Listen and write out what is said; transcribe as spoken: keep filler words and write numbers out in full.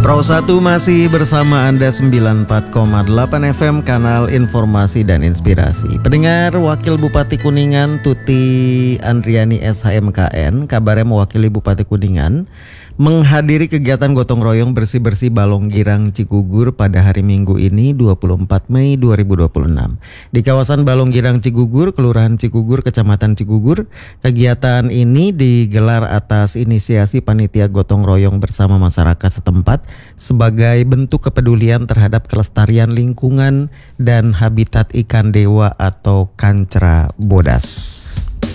Pro satu masih bersama Anda sembilan puluh empat koma delapan F M, kanal informasi dan inspirasi. Pendengar, Wakil Bupati Kuningan Tuti Andriani S H M K N kabarnya mewakili Bupati Kuningan menghadiri kegiatan gotong royong bersih-bersih Balong Girang Cigugur pada hari Minggu ini dua puluh empat Mei dua ribu dua puluh enam di kawasan Balong Girang Cigugur, Kelurahan Cigugur, Kecamatan Cigugur. Kegiatan ini digelar atas inisiasi panitia gotong royong bersama masyarakat setempat sebagai bentuk kepedulian terhadap kelestarian lingkungan dan habitat ikan dewa atau kancra bodas.